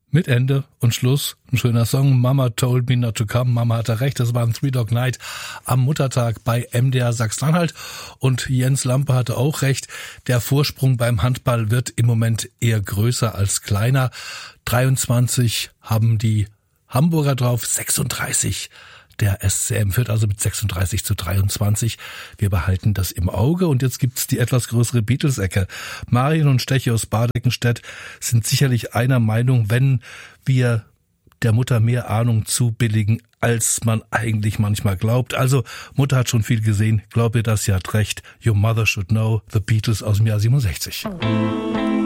Mit Ende und Schluss. Ein schöner Song. Mama told me not to come. Mama hatte recht. Das war ein Three Dog Night am Muttertag bei MDR Sachsen-Anhalt. Und Jens Lampe hatte auch recht. Der Vorsprung beim Handball wird im Moment eher größer als kleiner. 23 haben die Hamburger drauf, 36 der SCM führt also mit 36:23. Wir behalten das im Auge und jetzt gibt's die etwas größere Beatles-Ecke. Marion und Stechi aus Badeckenstedt sind sicherlich einer Meinung, wenn wir der Mutter mehr Ahnung zubilligen, als man eigentlich manchmal glaubt. Also, Mutter hat schon viel gesehen, glaub ihr das, sie hat recht. Your Mother Should Know, The Beatles aus dem Jahr 67.